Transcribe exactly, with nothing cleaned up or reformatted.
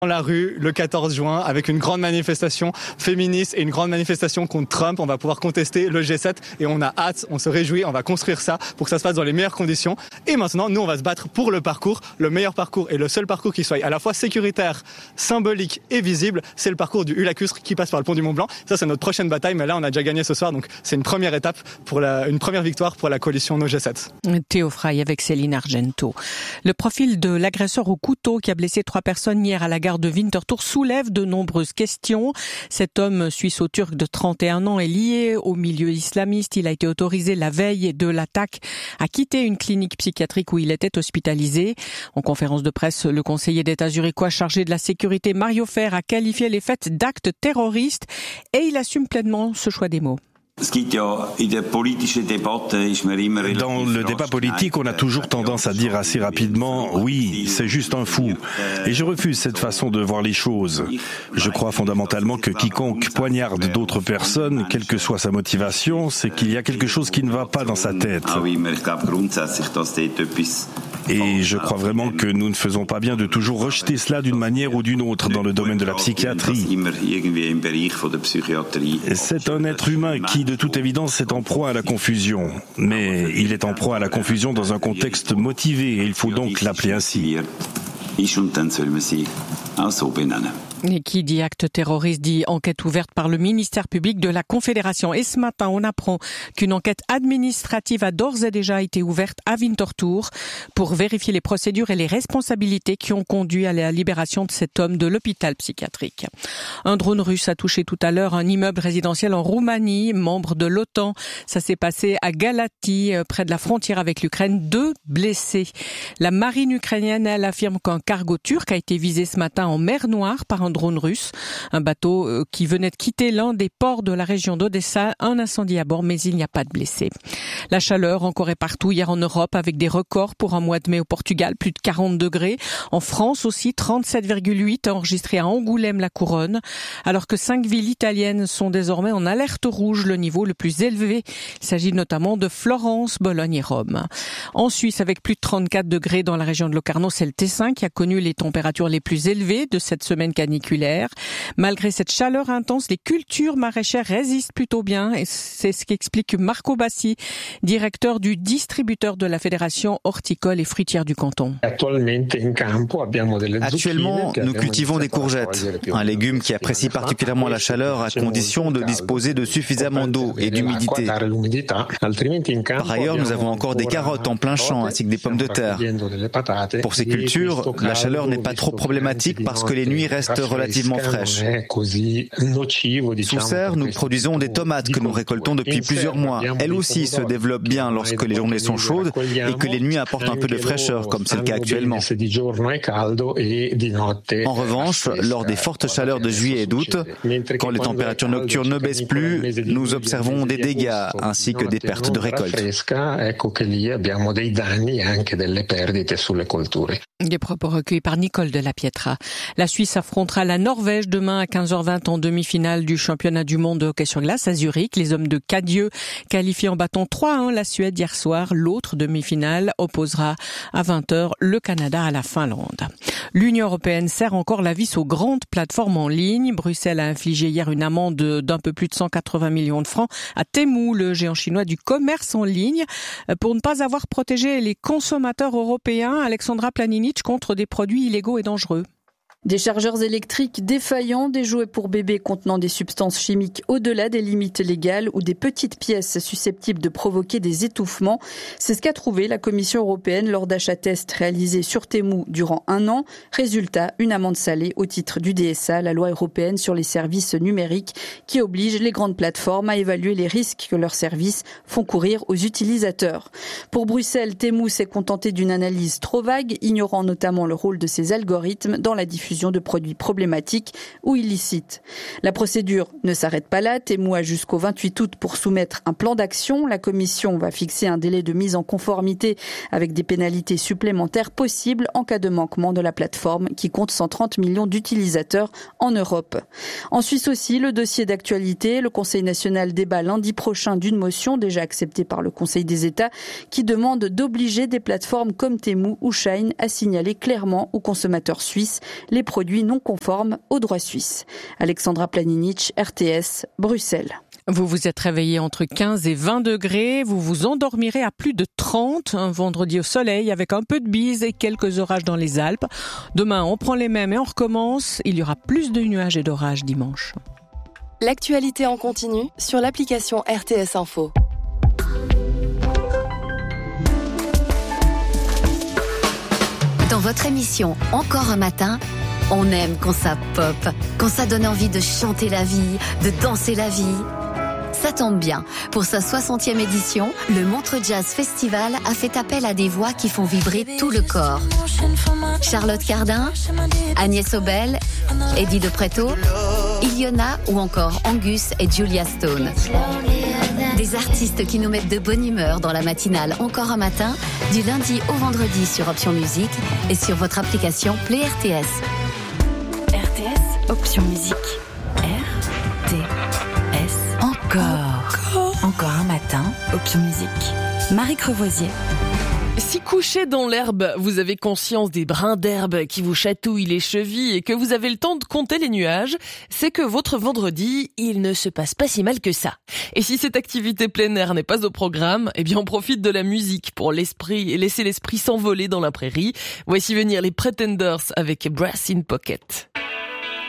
Dans la rue le quatorze juin avec une grande manifestation féministe et une grande manifestation contre Trump. On va pouvoir contester le G sept et on a hâte, on se réjouit, on va construire ça pour que ça se passe dans les meilleures conditions. Et maintenant, nous, on va se battre pour le parcours, le meilleur parcours et le seul parcours qui soit à la fois sécuritaire, symbolique et visible. C'est le parcours du Hulacustre qui passe par le pont du Mont Blanc. Ça, c'est notre prochaine bataille, mais là, on a déjà gagné ce soir, donc c'est une première étape pour la, une première victoire pour la coalition No G sept. Théo Frey avec Céline Argento. Le profil de l'agresseur au couteau qui a blessé trois personnes hier à la gare de Winterthur soulève de nombreuses questions. Cet homme suisse-turc de trente et un ans est lié au milieu islamiste. Il a été autorisé la veille de l'attaque à quitter une clinique psychiatrique où il était hospitalisé. En conférence de presse, le conseiller d'État zurichois chargé de la sécurité, Mario Fer, a qualifié les faits d'actes terroristes et il assume pleinement ce choix des mots. Dans le débat politique, on a toujours tendance à dire assez rapidement « oui, c'est juste un fou ». Et je refuse cette façon de voir les choses. Je crois fondamentalement que quiconque poignarde d'autres personnes, quelle que soit sa motivation, c'est qu'il y a quelque chose qui ne va pas dans sa tête. Et je crois vraiment que nous ne faisons pas bien de toujours rejeter cela d'une manière ou d'une autre dans le domaine de la psychiatrie. C'est un être humain qui, de toute évidence, est en proie à la confusion. Mais il est en proie à la confusion dans un contexte motivé et il faut donc l'appeler ainsi. Et qui dit acte terroriste dit enquête ouverte par le ministère public de la Confédération. Et ce matin, on apprend qu'une enquête administrative a d'ores et déjà été ouverte à Winterthur pour vérifier les procédures et les responsabilités qui ont conduit à la libération de cet homme de l'hôpital psychiatrique. Un drone russe a touché tout à l'heure un immeuble résidentiel en Roumanie, membre de l'OTAN. Ça s'est passé à Galati, près de la frontière avec l'Ukraine. Deux blessés. La marine ukrainienne, elle affirme qu'un cargo turc a été visé ce matin en mer Noire par un drone russe, un bateau qui venait de quitter l'un des ports de la région d'Odessa, un incendie à bord, mais il n'y a pas de blessés. La chaleur encore et partout hier en Europe avec des records pour un mois de mai au Portugal, plus de quarante degrés. En France aussi, trente-sept virgule huit enregistrés à Angoulême-la-Couronne, alors que cinq villes italiennes sont désormais en alerte rouge, le niveau le plus élevé. Il s'agit notamment de Florence, Bologne et Rome. En Suisse, avec plus de trente-quatre degrés dans la région de Locarno, c'est le Tessin qui a connu les températures les plus élevées de cette semaine caniculaire. Malgré cette chaleur intense, les cultures maraîchères résistent plutôt bien et c'est ce qu'explique Marco Bassi, directeur du distributeur de la Fédération horticole et fruitière du canton. Actuellement, nous cultivons des courgettes, un légume qui apprécie particulièrement la chaleur à condition de disposer de suffisamment d'eau et d'humidité. Par ailleurs, nous avons encore des carottes en plein champ ainsi que des pommes de terre. Pour ces cultures, la chaleur n'est pas trop problématique parce que les nuits restent relativement fraîches. Sous serre, nous produisons des tomates que nous récoltons depuis plusieurs mois. Elles aussi se développent bien lorsque les journées sont chaudes et que les nuits apportent un peu de fraîcheur, comme c'est le cas actuellement. En revanche, lors des fortes chaleurs de juillet et d'août, quand les températures nocturnes ne baissent plus, nous observons des dégâts ainsi que des pertes de récolte. Des propos recueillis par Nicole de la Pietra. La Suisse affrontera la Norvège demain à quinze heures vingt en demi-finale du championnat du monde de hockey sur glace à Zurich. Les hommes de Cadieux qualifient en battant trois à un la Suède hier soir. L'autre demi-finale opposera à vingt heures le Canada à la Finlande. L'Union européenne serre encore la vis aux grandes plateformes en ligne. Bruxelles a infligé hier une amende d'un peu plus de cent quatre-vingts millions de francs à Temu, le géant chinois du commerce en ligne, pour ne pas avoir protégé les consommateurs européens. Alexandra Planinic contre des produits illégaux et dangereux. Des chargeurs électriques défaillants, des jouets pour bébés contenant des substances chimiques au-delà des limites légales ou des petites pièces susceptibles de provoquer des étouffements. C'est ce qu'a trouvé la Commission européenne lors d'achats tests réalisés sur Temu durant un an. Résultat, une amende salée au titre du D S A, la loi européenne sur les services numériques, qui oblige les grandes plateformes à évaluer les risques que leurs services font courir aux utilisateurs. Pour Bruxelles, Temu s'est contenté d'une analyse trop vague, ignorant notamment le rôle de ses algorithmes dans la diffusion de produits problématiques ou illicites. La procédure ne s'arrête pas là. Temu a jusqu'au vingt-huit août pour soumettre un plan d'action. La Commission va fixer un délai de mise en conformité avec des pénalités supplémentaires possibles en cas de manquement de la plateforme qui compte cent trente millions d'utilisateurs en Europe. En Suisse aussi, le dossier d'actualité. Le Conseil national débat lundi prochain d'une motion déjà acceptée par le Conseil des États qui demande d'obliger des plateformes comme Temu ou Shein à signaler clairement aux consommateurs suisses les les produits non conformes au droit suisse. Alexandra Planinic, R T S, Bruxelles. Vous vous êtes réveillé entre quinze et vingt degrés, vous vous endormirez à plus de trente, un vendredi au soleil avec un peu de bise et quelques orages dans les Alpes. Demain, on prend les mêmes et on recommence. Il y aura plus de nuages et d'orages dimanche. L'actualité en continu sur l'application R T S Info. Dans votre émission Encore un matin, on aime quand ça pop, quand ça donne envie de chanter la vie, de danser la vie. Ça tombe bien. Pour sa soixantième édition, le Montreux Jazz Festival a fait appel à des voix qui font vibrer tout le corps. Charlotte Cardin, Agnès Obel, Eddie De Pretto, Iliona ou encore Angus et Julia Stone. Des artistes qui nous mettent de bonne humeur dans la matinale Encore un matin, du lundi au vendredi sur Option Musique et sur votre application Play R T S. R T S, Option Musique. R T S. Encore. Encore un matin, Option Musique. Marie Crevoisier. Si couché dans l'herbe, vous avez conscience des brins d'herbe qui vous chatouillent les chevilles et que vous avez le temps de compter les nuages, c'est que votre vendredi, il ne se passe pas si mal que ça. Et si cette activité plein air n'est pas au programme, eh bien on profite de la musique pour l'esprit et laisser l'esprit s'envoler dans la prairie. Voici venir les Pretenders avec Brass in Pocket.